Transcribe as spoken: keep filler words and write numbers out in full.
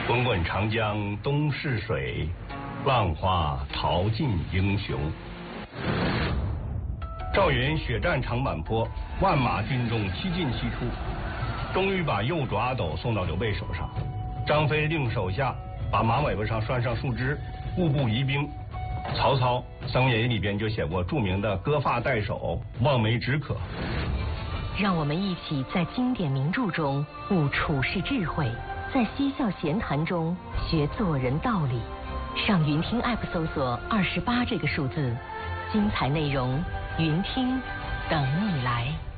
滚滚长江东逝水，浪花淘尽英雄。赵云血战长坂坡，万马军中七进七出，终于把右爪阿斗送到刘备手上。张飞令手下把马尾巴上拴上树枝，步步疑兵。曹操《三国演义》里边就写过著名的割发代首，望梅止渴。 让我们一起在经典名著中悟处世智慧，在嬉笑闲谈中学做人道理。上云听 App 搜索二十八这个数字，精彩内容云听等你来。